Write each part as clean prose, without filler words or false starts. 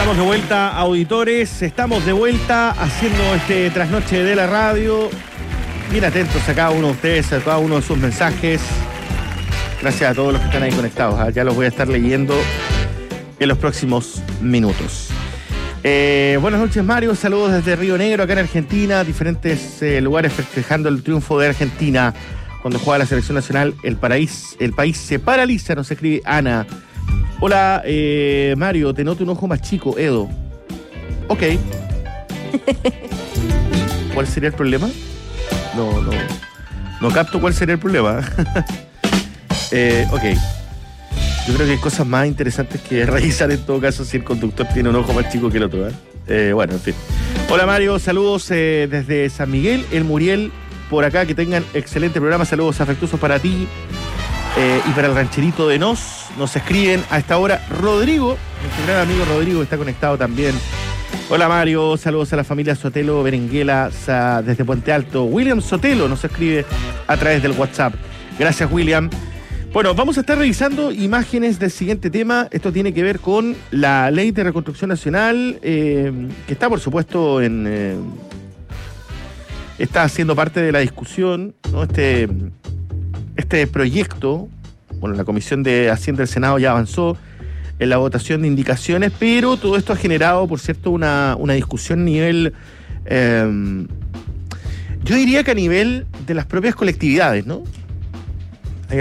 Estamos de vuelta, auditores, estamos de vuelta haciendo este trasnoche de la radio. Bien atentos a cada uno de ustedes, a cada uno de sus mensajes. Gracias a todos los que están ahí conectados. Ya los voy a estar leyendo en los próximos minutos. Buenas noches, Mario. Saludos desde Río Negro, acá en Argentina. Diferentes lugares festejando el triunfo de Argentina. Cuando juega la selección nacional, el país se paraliza, nos escribe Ana. Hola, Mario, te noto un ojo más chico, Edo. Ok. ¿Cuál sería el problema? No capto cuál sería el problema. Ok. Yo creo que hay cosas más interesantes que revisar en todo caso si el conductor tiene un ojo más chico que el otro. Bueno, en fin. Hola, Mario, saludos desde San Miguel, el Muriel, por acá, que tengan excelente programa. Saludos afectuosos para ti y para el rancherito de Nos escriben a esta hora Rodrigo, nuestro gran amigo Rodrigo, que está conectado también. Hola, Mario, saludos a la familia Sotelo Berenguela desde Puente Alto. William Sotelo nos escribe a través del WhatsApp. Gracias, William. Bueno, vamos a estar revisando imágenes del siguiente tema. Esto tiene que ver con la Ley de Reconstrucción Nacional, que está, por supuesto, está siendo parte de la discusión, ¿no? Este proyecto, bueno, la Comisión de Hacienda del Senado ya avanzó en la votación de indicaciones, pero todo esto ha generado, por cierto, una discusión a nivel, yo diría que a nivel de las propias colectividades, ¿no? Hay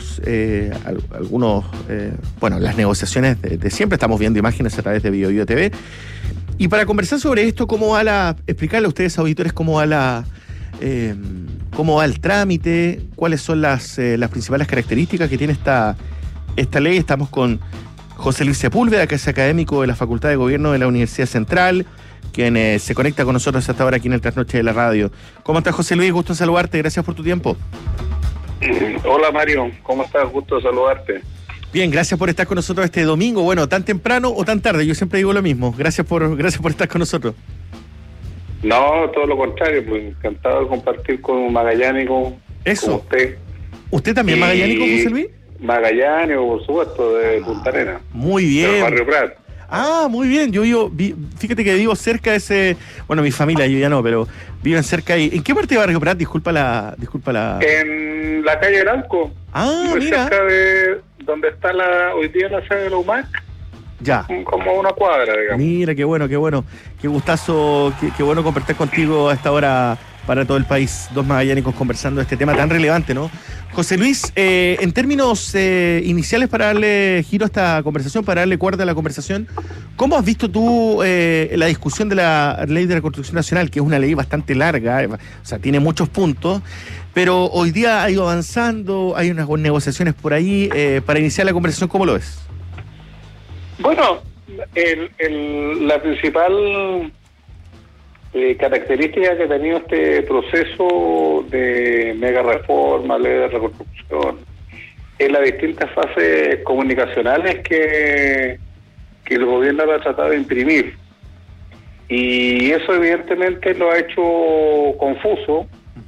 bueno, las negociaciones de siempre, estamos viendo imágenes a través de BioBio TV. Y para conversar sobre esto, explicarle a ustedes, auditores, cómo va el trámite, cuáles son las principales características que tiene esta ley. Estamos con José Luis Sepúlveda, que es académico de la Facultad de Gobierno de la Universidad Central, quien se conecta con nosotros hasta ahora aquí en el Trasnoche de la Radio. ¿Cómo estás, José Luis? Gusto en saludarte, gracias por tu tiempo. Hola, Mario, ¿cómo estás? Gusto saludarte. Bien, gracias por estar con nosotros este domingo. Bueno, tan temprano o tan tarde, yo siempre digo lo mismo. Gracias por estar con nosotros. No, todo lo contrario, pues encantado de compartir con un magallánico. Eso. Como usted. ¿Usted también magallánico, José Luis? Magallánico, por supuesto, de Punta Arenas. Muy bien. Del Barrio Prat. Ah, muy bien. Fíjate que vivo cerca de ese... Bueno, mi familia, yo ya no, pero viven cerca ahí. ¿En qué parte de Barrio Prat? Disculpa la... En la calle Arauco. Ah, muy mira. cerca de donde está hoy día la sede de la UMAC. Ya. Como una cuadra, digamos. Mira, qué bueno. Qué gustazo, qué bueno compartir contigo a esta hora para todo el país. Dos magallánicos conversando de este tema tan relevante, ¿no? José Luis, en términos iniciales para darle giro a esta conversación, para darle cuerda a la conversación, ¿cómo has visto tú la discusión de la Ley de Reconstrucción Nacional, que es una ley bastante larga, o sea, tiene muchos puntos, pero hoy día ha ido avanzando, hay unas negociaciones por ahí, para iniciar la conversación, ¿cómo lo ves? Bueno, la principal característica que ha tenido este proceso de mega reforma, ley de reconstrucción, es las distintas fases comunicacionales que el gobierno ha tratado de imprimir. Y eso evidentemente lo ha hecho confuso,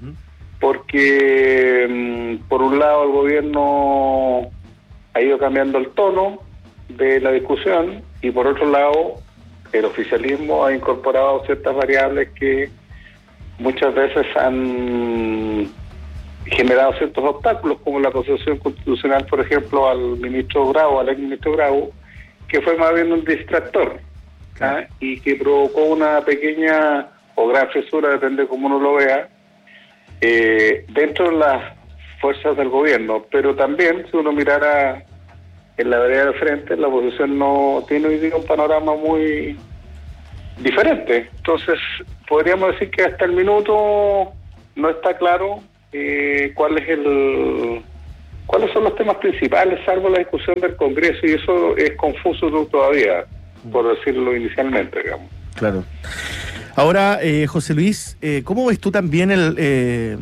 porque por un lado el gobierno ha ido cambiando el tono de la discusión y por otro lado el oficialismo ha incorporado ciertas variables que muchas veces han generado ciertos obstáculos, como la acusación constitucional, por ejemplo, al ministro Bravo, al exministro Bravo, que fue más bien un distractor, y que provocó una pequeña o gran fisura, depende de cómo uno lo vea, dentro de las fuerzas del gobierno. Pero también, si uno mirara en la vereda del frente, la oposición no tiene hoy día un panorama muy diferente. Entonces, podríamos decir que hasta el minuto no está claro cuáles son los temas principales, salvo la discusión del Congreso, y eso es confuso todavía, por decirlo inicialmente, digamos. Claro. Ahora, José Luis, ¿cómo ves tú también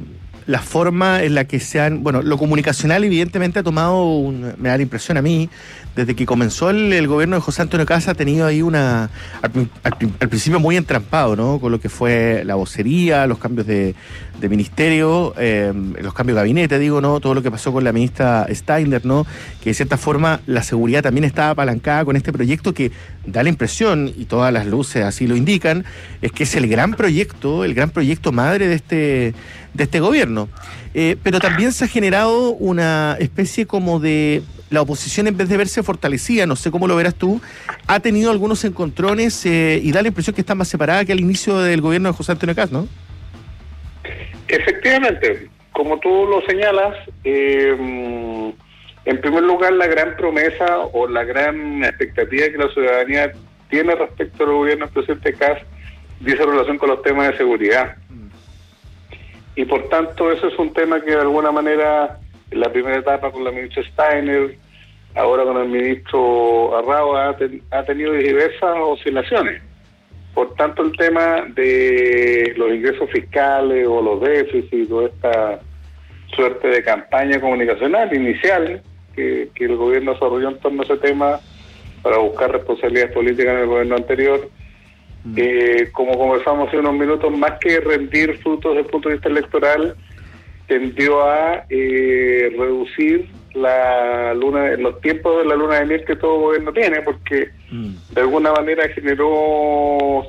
la forma en la que lo comunicacional evidentemente ha tomado, me da la impresión a mí, desde que comenzó el gobierno de José Antonio Kast ha tenido ahí al principio muy entrampado, ¿no? Con lo que fue la vocería, los cambios de ministerio, los cambios de gabinete, digo, ¿no? Todo lo que pasó con la ministra Steiner, ¿no? Que de cierta forma la seguridad también estaba apalancada con este proyecto que da la impresión, y todas las luces así lo indican, es que es el gran proyecto madre de este gobierno. Pero también se ha generado una especie como de... La oposición, en vez de verse fortalecida, no sé cómo lo verás tú, ha tenido algunos encontrones y da la impresión que está más separada que al inicio del gobierno de José Antonio Kast, ¿no? Efectivamente, como tú lo señalas, en primer lugar, la gran promesa o la gran expectativa que la ciudadanía tiene respecto al gobierno del presidente Kast dice relación con los temas de seguridad. Y por tanto, eso es un tema que de alguna manera, en la primera etapa con la ministra Steiner, ahora con el ministro Arrao, ha tenido diversas oscilaciones. Por tanto, el tema de los ingresos fiscales o los déficits o esta suerte de campaña comunicacional inicial que el gobierno desarrolló en torno a ese tema para buscar responsabilidades políticas en el gobierno anterior, como conversamos hace unos minutos, más que rendir frutos desde el punto de vista electoral, tendió a reducir los tiempos de la luna de miel que todo gobierno tiene, porque de alguna manera generó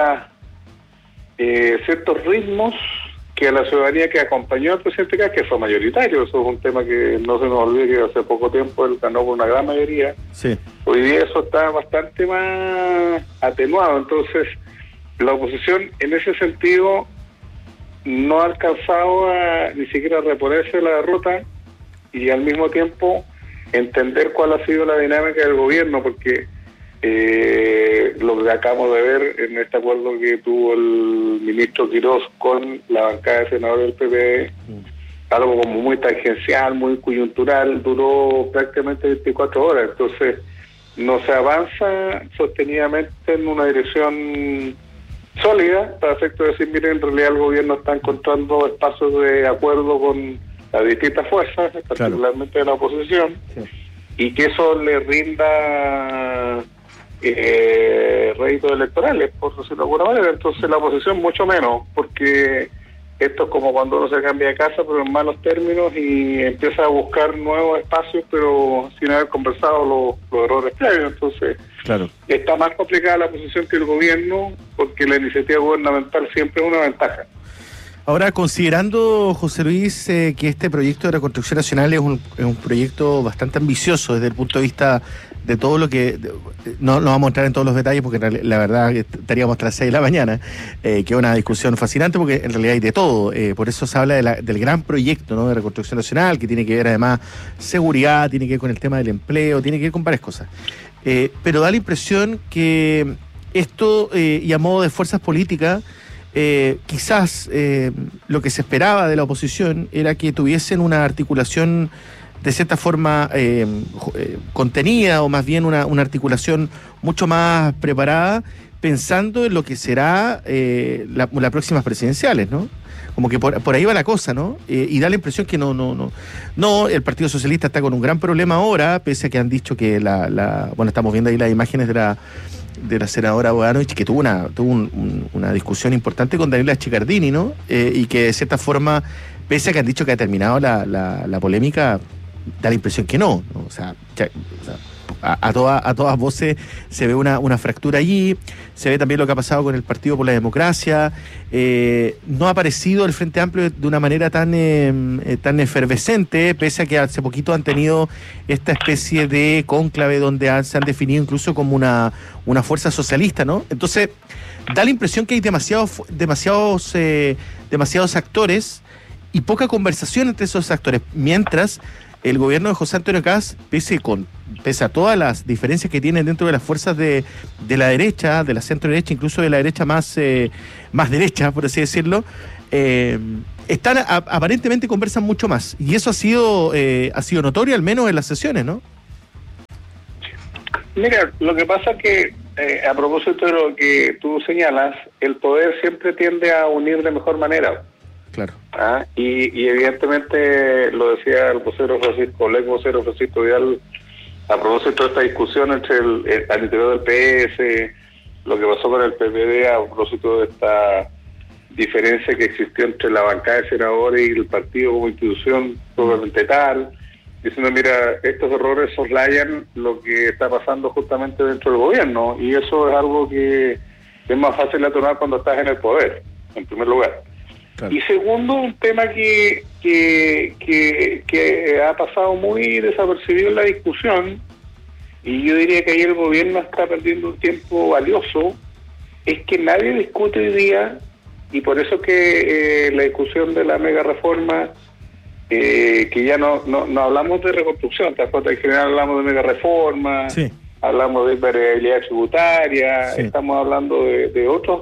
ciertos ritmos que a la ciudadanía que acompañó al presidente Kast, que fue mayoritario, eso es un tema que no se nos olvide que hace poco tiempo él ganó por una gran mayoría. Sí. Hoy día eso está bastante más atenuado, entonces la oposición en ese sentido no ha alcanzado ni siquiera a reponerse de la derrota y al mismo tiempo entender cuál ha sido la dinámica del gobierno, porque lo que acabamos de ver en este acuerdo que tuvo el ministro Quirós con la bancada de senadores del PPD, algo como muy tangencial, muy coyuntural, duró prácticamente 24 horas, entonces no se avanza sostenidamente en una dirección sólida, para efecto de decir, miren, en realidad el gobierno está encontrando espacios de acuerdo con las distintas fuerzas, particularmente claro, de la oposición, sí, y que eso le rinda réditos electorales, por decirlo de alguna manera. Entonces la oposición mucho menos, porque esto es como cuando uno se cambia de casa, pero en malos términos, y empieza a buscar nuevos espacios, pero sin haber conversado los errores previos. Entonces, claro, está más complicada la posición que el gobierno, porque la iniciativa gubernamental siempre es una ventaja. Ahora, considerando, José Luis, que este proyecto de reconstrucción nacional es un proyecto bastante ambicioso desde el punto de vista de todo lo que... No vamos a entrar en todos los detalles porque la verdad estaríamos hasta las 6 de la mañana, que es una discusión fascinante porque en realidad hay de todo. Por eso se habla del gran proyecto, ¿no?, de reconstrucción nacional, que tiene que ver además seguridad, tiene que ver con el tema del empleo, tiene que ver con varias cosas. Pero da la impresión que esto, y a modo de fuerzas políticas, quizás lo que se esperaba de la oposición era que tuviesen una articulación de cierta forma contenida, o más bien una articulación mucho más preparada, pensando en lo que será las próximas presidenciales, ¿no? Como que por ahí va la cosa, ¿no? Y da la impresión que no, el Partido Socialista está con un gran problema ahora, pese a que han dicho que bueno, estamos viendo ahí las imágenes de la senadora Bogdanovich, que tuvo una discusión importante con Daniela Chiccardini, ¿no? Y que de cierta forma, pese a que han dicho que ha terminado la polémica, da la impresión que no. O sea, a todas voces se ve una fractura allí. Se ve también lo que ha pasado con el Partido por la Democracia. No ha aparecido el Frente Amplio de una manera tan efervescente, pese a que hace poquito han tenido esta especie de cónclave donde se han definido incluso como una fuerza socialista, ¿no? Entonces, da la impresión que hay demasiados actores y poca conversación entre esos actores, mientras el gobierno de José Antonio Kast, pese a todas las diferencias que tienen dentro de las fuerzas de la derecha, de la centro derecha, incluso de la derecha más derecha, por así decirlo, aparentemente conversan mucho más, y eso ha sido notorio, al menos en las sesiones, ¿no? Mira, lo que pasa es que a propósito de lo que tú señalas, el poder siempre tiende a unir de mejor manera. Claro. Y evidentemente lo decía el vocero Francisco, el ex vocero Francisco Vidal, a propósito de esta discusión entre al interior del PS, lo que pasó con el PPD, a propósito de esta diferencia que existió entre la bancada de senadores y el partido como institución probablemente tal, diciendo, mira, estos errores soslayan lo que está pasando justamente dentro del gobierno, y eso es algo que es más fácil de atonar cuando estás en el poder, en primer lugar. Claro. Y segundo, un tema que ha pasado muy desapercibido en la discusión, y yo diría que ahí el gobierno está perdiendo un tiempo valioso, es que nadie discute hoy día, y por eso que la discusión de la mega reforma, que ya no hablamos de reconstrucción, ¿te acuerdas? En general hablamos de mega reforma, sí, hablamos de variabilidad tributaria, sí, estamos hablando de otros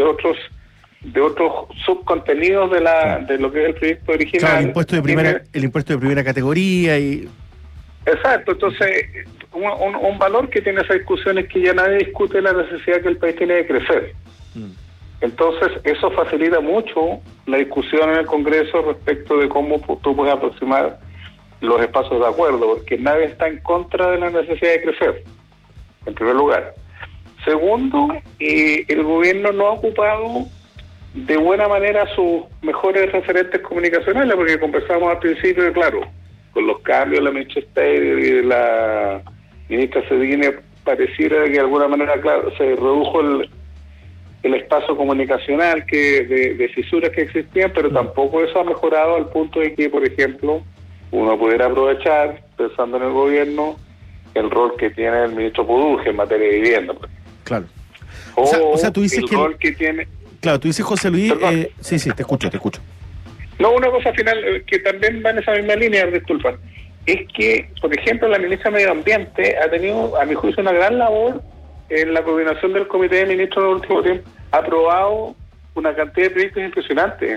subcontenidos de lo que es el proyecto original. Claro, el impuesto de primera categoría y... Exacto, entonces un valor que tiene esa discusión es que ya nadie discute la necesidad que el país tiene de crecer. Entonces eso facilita mucho la discusión en el Congreso respecto de cómo tú puedes aproximar los espacios de acuerdo, porque nadie está en contra de la necesidad de crecer, en primer lugar. Segundo, el gobierno no ha ocupado de buena manera sus mejores referentes comunicacionales, porque conversamos al principio, claro, con los cambios de la ministra Steyer y de la ministra Cedini, pareciera que de alguna manera, claro, se redujo el espacio comunicacional de fisuras que existían, pero tampoco eso ha mejorado al punto de que, por ejemplo, uno pudiera aprovechar, pensando en el gobierno, el rol que tiene el ministro Puduje en materia de vivienda. Claro. O sea, tú dices el rol que tiene... Claro, tú dices, José Luis... sí, te escucho. No, una cosa final que también va en esa misma línea, disculpa, es que, por ejemplo, la ministra de Medio Ambiente ha tenido, a mi juicio, una gran labor en la coordinación del Comité de Ministros en el último tiempo. Ha aprobado una cantidad de proyectos impresionantes,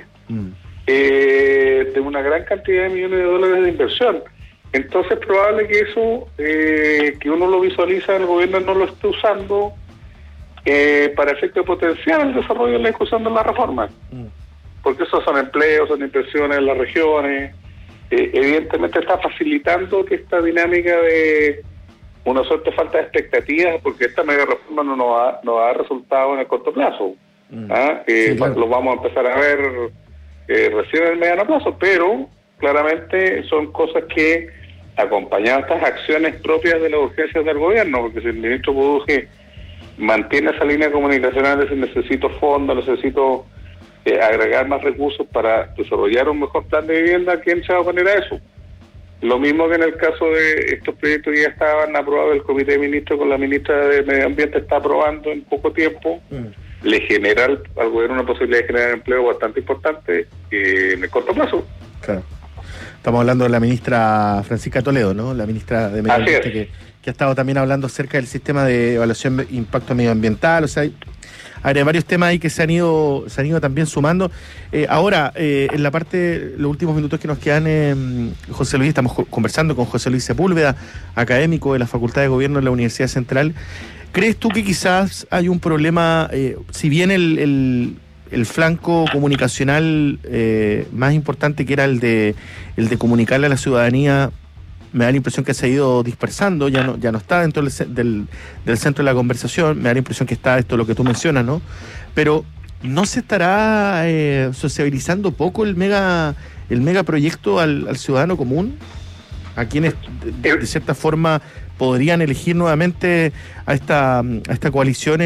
de una gran cantidad de millones de dólares de inversión. Entonces es probable que eso, que uno lo visualiza, el gobierno no lo esté usando para efecto de potenciar el desarrollo de la discusión de la reforma. Porque esos son empleos, son inversiones en las regiones. Evidentemente está facilitando que esta dinámica de una suerte de falta de expectativas, porque esta mega reforma no nos ha resultado en el corto plazo. Sí, claro. Lo vamos a empezar a ver recién en el mediano plazo, pero claramente son cosas que acompañan estas acciones propias de las urgencias del gobierno, porque si el ministro Puduje mantiene esa línea comunicacional de si necesito fondos, necesito agregar más recursos para desarrollar un mejor plan de vivienda, ¿quién se va a poner a eso? Lo mismo que en el caso de estos proyectos que ya estaban aprobados, el Comité de Ministros con la ministra de Medio Ambiente está aprobando en poco tiempo, le genera al gobierno una posibilidad de generar empleo bastante importante en el corto plazo. Claro. Estamos hablando de la ministra Francisca Toledo, ¿no? La ministra de Medio Ambiente que ha estado también hablando acerca del sistema de evaluación de impacto medioambiental. O sea, hay varios temas ahí que se han ido también sumando. Ahora, en la parte, los últimos minutos que nos quedan, José Luis, estamos conversando con José Luis Sepúlveda, académico de la Facultad de Gobierno de la Universidad Central. ¿Crees tú que quizás hay un problema, si bien el flanco comunicacional más importante, que era el de comunicarle a la ciudadanía, me da la impresión que se ha ido dispersando, ya no está dentro del centro de la conversación, me da la impresión que está esto lo que tú mencionas, ¿no? Pero ¿no se estará sociabilizando poco el mega proyecto al ciudadano común? A quienes de cierta forma podrían elegir nuevamente a esta coalición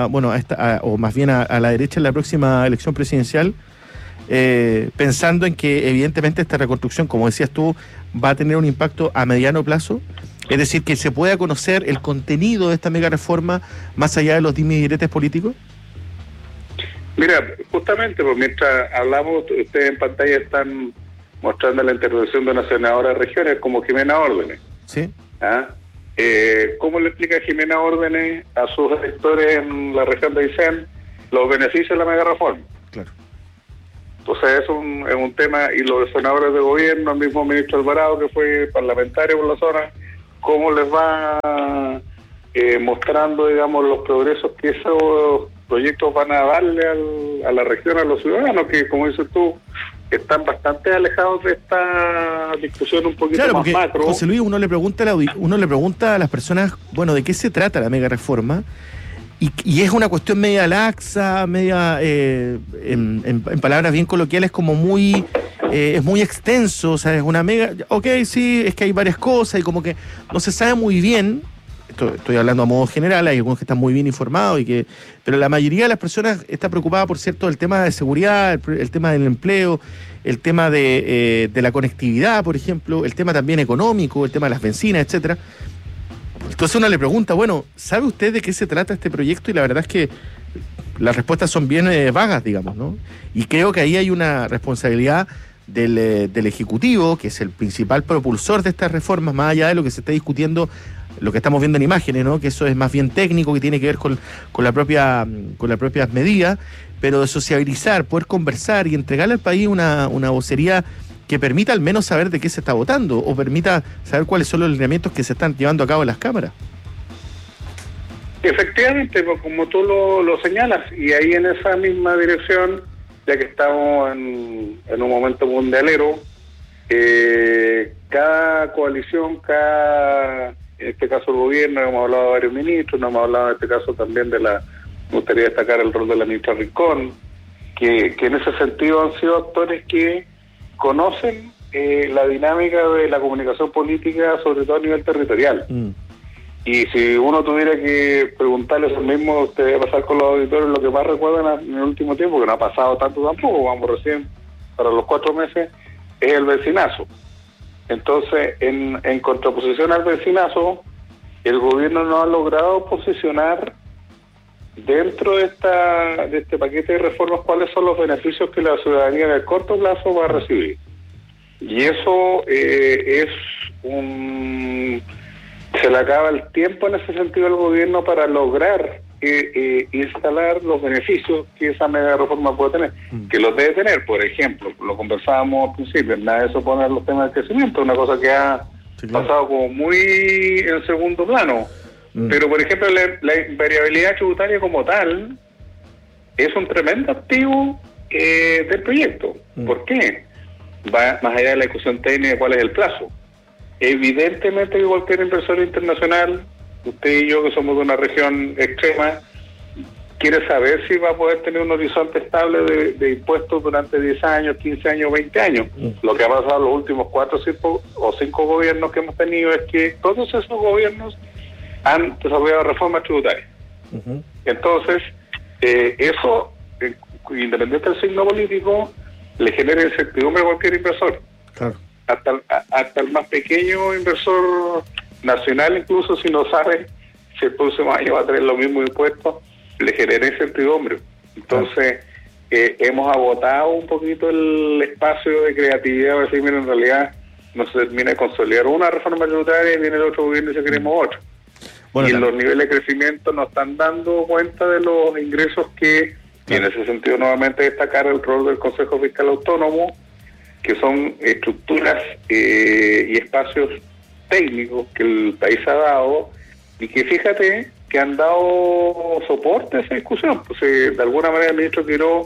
o más bien a la derecha en la próxima elección presidencial, pensando en que evidentemente esta reconstrucción, como decías tú, va a tener un impacto a mediano plazo, es decir, que se pueda conocer el contenido de esta mega reforma más allá de los dimes y diretes políticos? Mira, justamente, pues mientras hablamos, ustedes en pantalla están mostrando la intervención de una senadora de regiones como Jimena Órdenes. Sí. ¿Cómo le explica Jimena Órdenes a sus electores en la región de Aysén los beneficios de la mega reforma? Claro. Entonces es un tema, y los senadores de gobierno, el mismo ministro Alvarado, que fue parlamentario por la zona, cómo les va mostrando, digamos, los progresos que esos proyectos van a darle a la región, a los ciudadanos, que como dices tú, están bastante alejados de esta discusión un poquito más macro. José Luis, uno le pregunta a las personas, bueno, ¿de qué se trata la mega reforma? Y es una cuestión media laxa, media, en palabras bien coloquiales, como muy, es muy extenso, o sea, es una mega, ok, sí, es que hay varias cosas y como que no se sabe muy bien. Estoy hablando a modo general, hay algunos que están muy bien informados, pero la mayoría de las personas está preocupada, por cierto, el tema de seguridad, el tema del empleo, el tema de la conectividad, por ejemplo, el tema también económico, el tema de las bencinas, etcétera. Entonces uno le pregunta, bueno, ¿sabe usted de qué se trata este proyecto? Y la verdad es que las respuestas son bien vagas, digamos, ¿no? Y creo que ahí hay una responsabilidad del Ejecutivo, que es el principal propulsor de estas reformas, más allá de lo que se está discutiendo, lo que estamos viendo en imágenes, ¿no? Que eso es más bien técnico, que tiene que ver con las propias medidas, pero de sociabilizar, poder conversar y entregarle al país una vocería que permita al menos saber de qué se está votando, o permita saber cuáles son los lineamientos que se están llevando a cabo en las cámaras. Efectivamente, pues como tú lo señalas, y ahí en esa misma dirección, ya que estamos en un momento mundialero, cada coalición, en este caso el gobierno, hemos hablado de varios ministros, nos hemos hablado en este caso también me gustaría destacar el rol de la ministra Rincón, que en ese sentido han sido actores que conocen la dinámica de la comunicación política, sobre todo a nivel territorial. Y si uno tuviera que preguntarles lo mismo, usted debe pasar con los auditores, lo que más recuerdan en el último tiempo, que no ha pasado tanto tampoco, vamos recién para los 4 meses, es el vecinazo. Entonces, en contraposición al vecinazo, el gobierno no ha logrado posicionar dentro de este paquete de reformas cuáles son los beneficios que la ciudadanía en el corto plazo va a recibir. Y eso se le acaba el tiempo en ese sentido al gobierno para lograr instalar los beneficios que esa mega reforma puede tener, que los debe tener. Por ejemplo, lo conversábamos al principio, nada de eso poner los temas de crecimiento, una cosa que ha pasado como muy en segundo plano. Pero, por ejemplo, la variabilidad tributaria como tal es un tremendo activo del proyecto. ¿Por qué? Va más allá de la discusión técnica de cuál es el plazo. Evidentemente que cualquier inversor internacional, usted y yo que somos de una región extrema, quiere saber si va a poder tener un horizonte estable de impuestos durante 10 años, 15 años, 20 años. Lo que ha pasado en los últimos 4 o 5 gobiernos que hemos tenido es que todos esos gobiernos han desarrollado reformas tributarias. Entonces, eso, independiente del signo político, le genera incertidumbre a cualquier inversor. Claro. Hasta el más pequeño inversor nacional, incluso si no sabe si el próximo año va a tener los mismos impuestos, le genera incertidumbre. Entonces, hemos agotado un poquito el espacio de creatividad, para decir, mira, en realidad no se termina de consolidar una reforma tributaria y viene el otro gobierno y se queremos otro. Bueno, y los niveles de crecimiento nos están dando cuenta de los ingresos que, y en ese sentido nuevamente destacar el rol del Consejo Fiscal Autónomo, que son estructuras y espacios técnicos que el país ha dado, y que fíjate que han dado soporte a esa discusión. Pues de alguna manera el ministro Quirós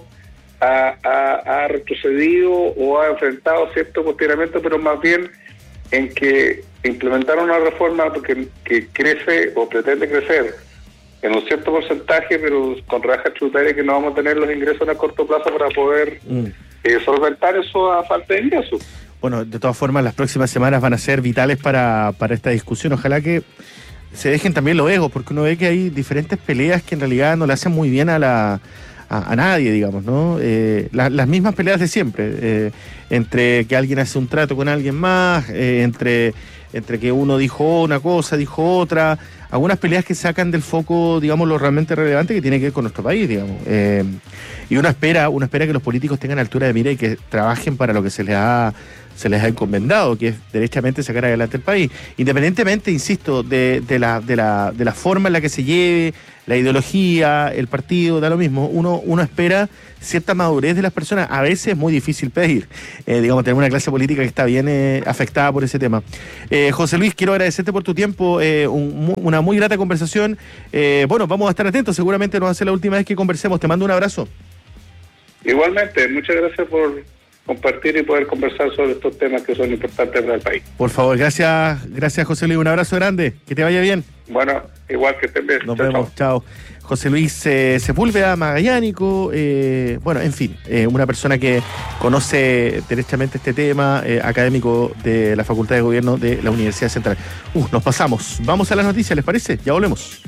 ha retrocedido o ha enfrentado cierto cuestionamiento, pero más bien en que implementaron una reforma que crece o pretende crecer en un cierto porcentaje, pero con rajas tributarias que no vamos a tener los ingresos en el corto plazo para poder solventar eso a falta de ingresos. Bueno, de todas formas, las próximas semanas van a ser vitales para esta discusión. Ojalá que se dejen también los egos, porque uno ve que hay diferentes peleas que en realidad no le hacen muy bien a nadie, digamos, ¿no? Las mismas peleas de siempre, entre que alguien hace un trato con alguien más, entre que uno dijo una cosa, dijo otra, algunas peleas que sacan del foco, digamos, lo realmente relevante que tiene que ver con nuestro país, digamos. Y uno espera que los políticos tengan altura de mira y que trabajen para lo que se les ha encomendado, que es derechamente sacar adelante el país. Independientemente, insisto, de la forma en la que se lleve, la ideología, el partido, da lo mismo, uno espera cierta madurez de las personas. A veces es muy difícil pedir, digamos, tener una clase política que está bien afectada por ese tema. José Luis, quiero agradecerte por tu tiempo, una muy grata conversación. Bueno, vamos a estar atentos, seguramente no va a ser la última vez que conversemos. Te mando un abrazo. Igualmente, muchas gracias por compartir y poder conversar sobre estos temas que son importantes para el país. Por favor, gracias José Luis, un abrazo grande, que te vaya bien. Bueno, igual que estén bien. Nos vemos, chao. José Luis Sepúlveda, magallánico, bueno, en fin, una persona que conoce derechamente este tema, académico de la Facultad de Gobierno de la Universidad Central. Nos pasamos. Vamos a las noticias, ¿les parece? Ya volvemos.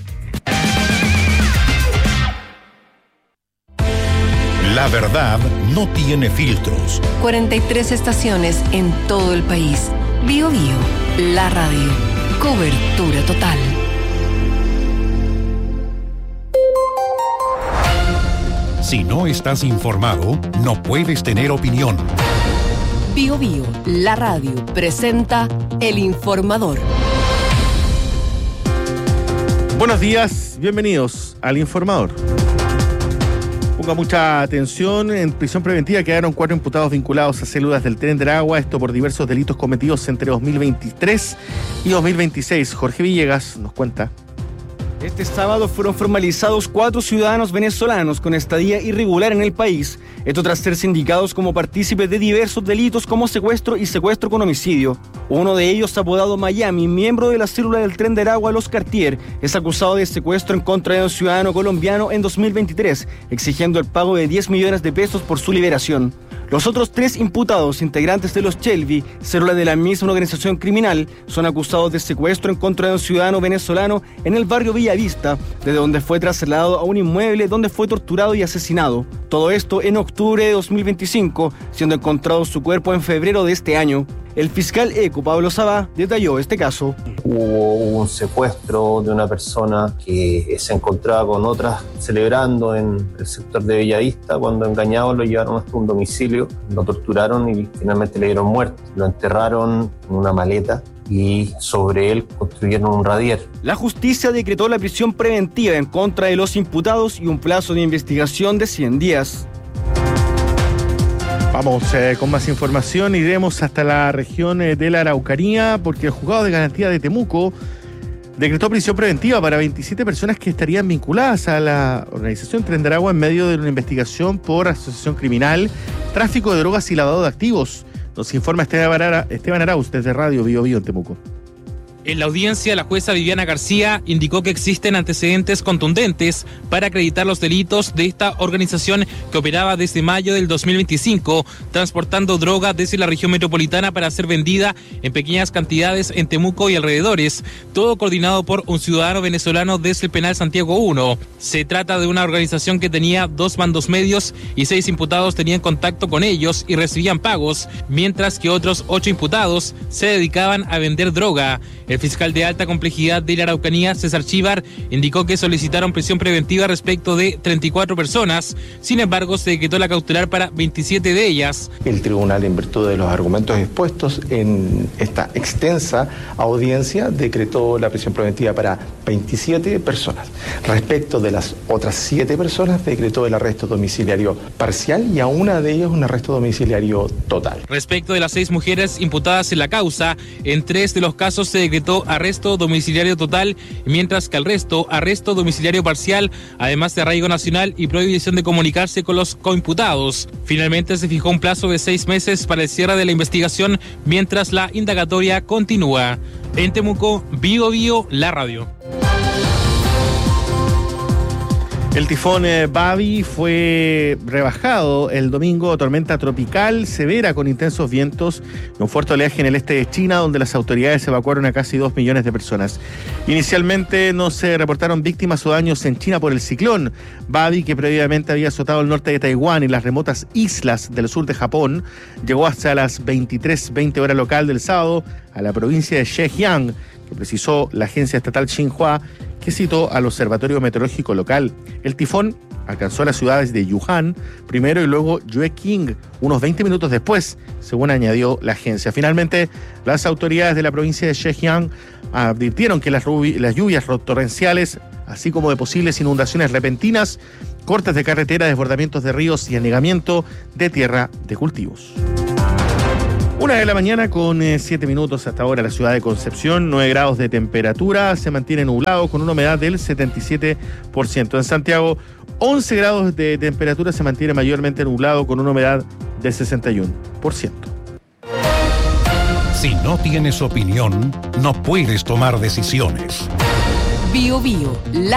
La verdad no tiene filtros. 43 estaciones en todo el país. Bio Bio, la radio. Cobertura total. Si no estás informado, no puedes tener opinión. Bio Bio, la radio, presenta El Informador. Buenos días, bienvenidos al Informador. Ponga mucha atención, en prisión preventiva quedaron 4 imputados vinculados a células del Tren de Aragua, esto por diversos delitos cometidos entre 2023 y 2026. Jorge Villegas nos cuenta. Este sábado fueron formalizados 4 ciudadanos venezolanos con estadía irregular en el país. Esto tras ser sindicados como partícipes de diversos delitos como secuestro y secuestro con homicidio. Uno de ellos, apodado Miami, miembro de la célula del Tren de Aragua Los Cartier, es acusado de secuestro en contra de un ciudadano colombiano en 2023, exigiendo el pago de 10 millones de pesos por su liberación. Los otros 3 imputados, integrantes de los Shelby, célula de la misma organización criminal, son acusados de secuestro en contra de un ciudadano venezolano en el barrio Villavista, desde donde fue trasladado a un inmueble donde fue torturado y asesinado. Todo esto en octubre de 2025, siendo encontrado su cuerpo en febrero de este año. El fiscal ECO, Pablo Sabá, detalló este caso. Hubo un secuestro de una persona que se encontraba con otras celebrando en el sector de Bellavista. Cuando engañados lo llevaron hasta un domicilio, lo torturaron y finalmente le dieron muerte. Lo enterraron en una maleta y sobre él construyeron un radier. La justicia decretó la prisión preventiva en contra de los imputados y un plazo de investigación de 100 días. Vamos con más información, iremos hasta la región de la Araucanía porque el juzgado de garantía de Temuco decretó prisión preventiva para 27 personas que estarían vinculadas a la organización Tren de Aragua en medio de una investigación por asociación criminal, tráfico de drogas y lavado de activos. Nos informa Esteban Arauz desde Radio Bio Bio en Temuco. En la audiencia, la jueza Viviana García indicó que existen antecedentes contundentes para acreditar los delitos de esta organización que operaba desde mayo del 2025, transportando droga desde la región metropolitana para ser vendida en pequeñas cantidades en Temuco y alrededores, todo coordinado por un ciudadano venezolano desde el penal Santiago 1. Se trata de una organización que tenía 2 mandos medios y 6 imputados tenían contacto con ellos y recibían pagos, mientras que otros 8 imputados se dedicaban a vender droga. El fiscal de alta complejidad de la Araucanía, César Chívar, indicó que solicitaron prisión preventiva respecto de 34 personas. Sin embargo, se decretó la cautelar para 27 de ellas. El tribunal, en virtud de los argumentos expuestos en esta extensa audiencia, decretó la prisión preventiva para 27 personas. Respecto de las otras 7 personas, decretó el arresto domiciliario parcial y a una de ellas un arresto domiciliario total. Respecto de las 6 mujeres imputadas en la causa, en 3 de los casos se decretó arresto domiciliario total, mientras que al resto, arresto domiciliario parcial, además de arraigo nacional y prohibición de comunicarse con los coimputados. Finalmente se fijó un plazo de 6 meses para el cierre de la investigación, mientras la indagatoria continúa. En Temuco, Bio Bio, la radio. El tifón Babi fue rebajado el domingo a tormenta tropical severa con intensos vientos y un fuerte oleaje en el este de China, donde las autoridades evacuaron a casi 2 millones de personas. Inicialmente no se reportaron víctimas o daños en China por el ciclón Babi, que previamente había azotado el norte de Taiwán y las remotas islas del sur de Japón. Llegó hasta las 23:20 hora local del sábado a la provincia de Zhejiang, que precisó la agencia estatal Xinhua, que citó al Observatorio Meteorológico Local. El tifón alcanzó las ciudades de Wuhan primero y luego Yueqing unos 20 minutos después, según añadió la agencia. Finalmente, las autoridades de la provincia de Zhejiang advirtieron que las lluvias torrenciales, así como de posibles inundaciones repentinas, cortes de carretera, desbordamientos de ríos y anegamiento de tierra de cultivos. 1:00 a.m. con 7 minutos hasta ahora la ciudad de Concepción, 9 grados de temperatura, se mantiene nublado con una humedad del 77%. En Santiago, 11 grados de temperatura, se mantiene mayormente nublado con una humedad del 61%. Si no tienes opinión, no puedes tomar decisiones. Bio Bio,